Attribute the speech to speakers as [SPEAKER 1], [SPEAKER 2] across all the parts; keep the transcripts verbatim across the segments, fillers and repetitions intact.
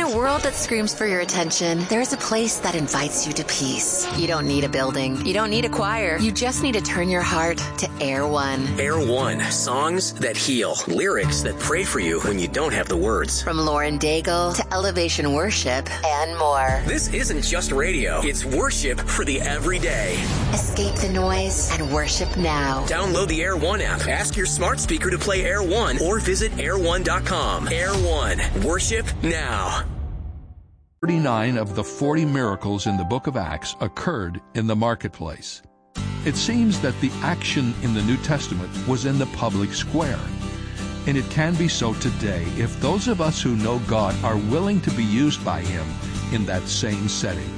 [SPEAKER 1] a world that screams for your attention, there's a place that invites you to peace. You don't need a building. You don't need a choir. You just need to turn your heart to Air One.
[SPEAKER 2] Air One. Songs that heal. Lyrics that pray for you when you don't have the words.
[SPEAKER 1] From Lauren Daigle to Elevation Worship and more.
[SPEAKER 2] This isn't just radio. It's worship for the everyday.
[SPEAKER 1] Escape the noise and worship now.
[SPEAKER 2] Download the Air One app. Ask your smart speaker to play Air One or visit air one dot com. Air One. Worship now.
[SPEAKER 3] thirty-nine of the forty miracles in the book of Acts occurred in the marketplace. It seems that the action in the New Testament was in the public square. And it can be so today if those of us who know God are willing to be used by Him in that same setting.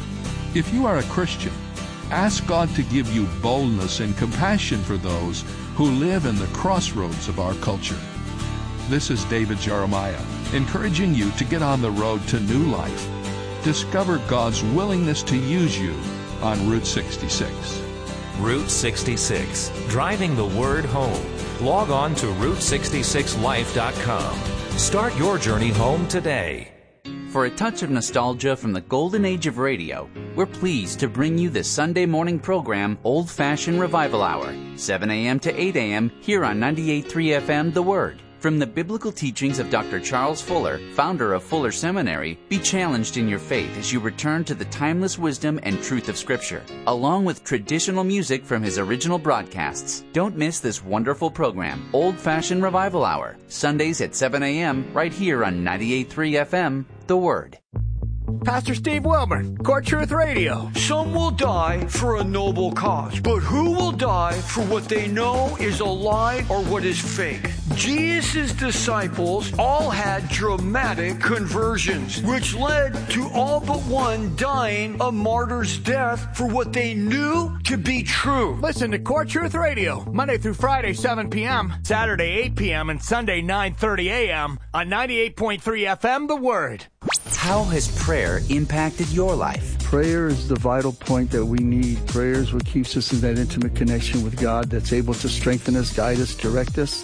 [SPEAKER 3] If you are a Christian, ask God to give you boldness and compassion for those who live in the crossroads of our culture. This is David Jeremiah, encouraging you to get on the road to new life. Discover God's willingness to use you on Route sixty-six.
[SPEAKER 4] Route sixty-six, driving the word home. Log on to route sixty-six life dot com. Start your journey home today.
[SPEAKER 5] For a touch of nostalgia from the golden age of radio, we're pleased to bring you the Sunday morning program Old Fashioned Revival Hour, seven a.m. to eight a.m. here on ninety-eight point three F M The Word. From the biblical teachings of Doctor Charles Fuller, founder of Fuller Seminary, be challenged in your faith as you return to the timeless wisdom and truth of Scripture, along with traditional music from his original broadcasts. Don't miss this wonderful program, Old Fashioned Revival Hour, Sundays at seven a.m. right here on ninety-eight point three F M The Word.
[SPEAKER 6] Pastor Steve Wilmer, Core Truth Radio.
[SPEAKER 7] Some will die for a noble cause, but who will die for what they know is a lie or what is fake? Jesus' disciples all had dramatic conversions, which led to all but one dying a martyr's death for what they knew to be true.
[SPEAKER 6] Listen to Core Truth Radio, Monday through Friday, seven p.m., Saturday, eight p.m., and Sunday, nine thirty a.m. on ninety-eight point three F M The Word.
[SPEAKER 5] How has prayer impacted your life?
[SPEAKER 8] Prayer is the vital point that we need. Prayer is what keeps us in that intimate connection with God that's able to strengthen us, guide us, direct us.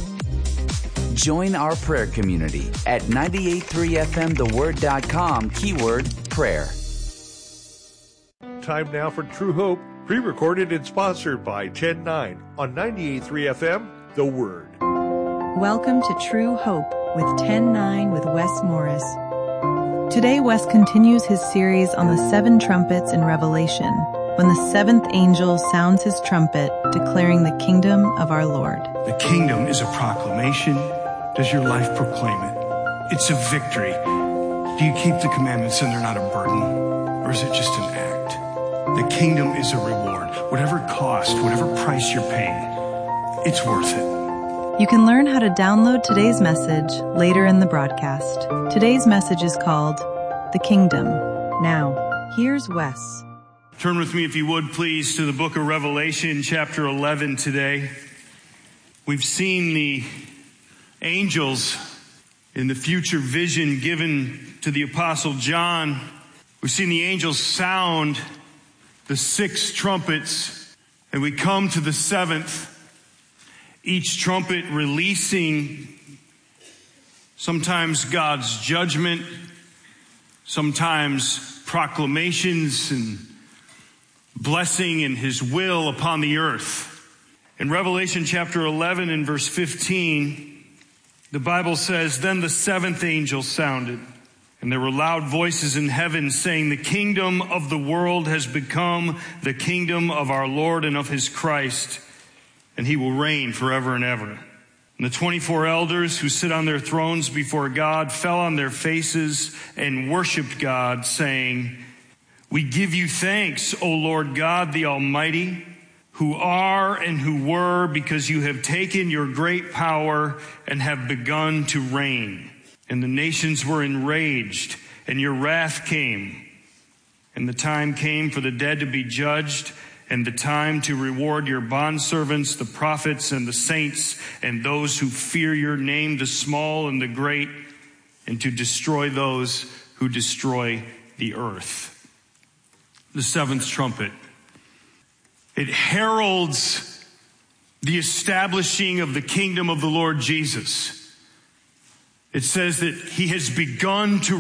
[SPEAKER 5] Join our prayer community at ninety-eight point three F M the word dot com, keyword prayer.
[SPEAKER 9] Time now for True Hope, pre-recorded and sponsored by ten nine on ninety-eight point three F M The Word.
[SPEAKER 10] Welcome to True Hope with ten nine with Wes Morris. Today, Wes continues his series on the seven trumpets in Revelation, when the seventh angel sounds his trumpet, declaring the kingdom of our Lord.
[SPEAKER 11] The kingdom is a proclamation. Does your life proclaim it? It's a victory. Do you keep the commandments and they're not a burden? Or is it just an act? The kingdom is a reward. Whatever cost, whatever price you're paying, it's worth it.
[SPEAKER 10] You can learn how to download today's message later in the broadcast. Today's message is called The Kingdom. Now, here's Wes.
[SPEAKER 11] Turn with me, if you would, please, to the book of Revelation, chapter eleven today. We've seen the angels in the future vision given to the Apostle John. We've seen the angels sound the six trumpets, and we come to the seventh. Each trumpet releasing sometimes God's judgment, sometimes proclamations and blessing and His will upon the earth. In Revelation chapter eleven and verse fifteen, the Bible says, "Then the seventh angel sounded, and there were loud voices in heaven saying, 'The kingdom of the world has become the kingdom of our Lord and of His Christ, and He will reign forever and ever.' And the twenty-four elders who sit on their thrones before God fell on their faces and worshiped God, saying, 'We give you thanks, O Lord God, the Almighty, who are and who were, because you have taken your great power and have begun to reign. And the nations were enraged, and your wrath came. And the time came for the dead to be judged, and the time to reward your bondservants, the prophets and the saints, and those who fear your name, the small and the great, and to destroy those who destroy the earth.'" The seventh trumpet. It heralds the establishing of the kingdom of the Lord Jesus. It says that He has begun to